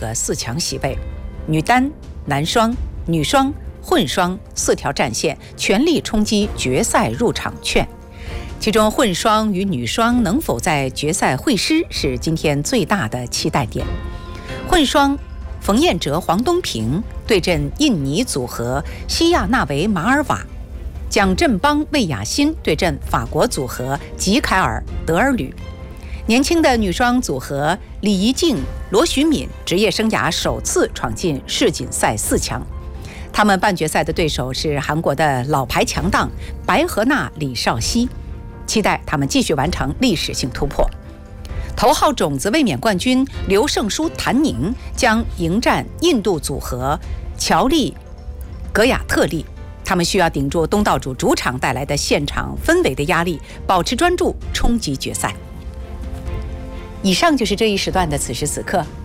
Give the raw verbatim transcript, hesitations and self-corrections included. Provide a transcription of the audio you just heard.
个四强席位，女单、男双、女双、混双四条战线全力冲击决赛入场券。其中混双与女双能否在决赛会师是今天最大的期待点。混双冯彦哲、黄东萍对阵印尼组合西亚纳维马尔瓦，蒋振邦、魏雅欣对阵法国组合吉凯尔德尔吕。年轻的女双组合李怡静、罗徐敏职业生涯首次闯进世锦赛四强，他们半决赛的对手是韩国的老牌强档白河娜、李绍熙，期待他们继续完成历史性突破。头号种子卫冕冠军刘胜书、谭宁将迎战印度组合乔丽、格亚特利，他们需要顶住东道主主场带来的现场氛围的压力，保持专注，冲击决赛。以上就是这一时段的此时此刻，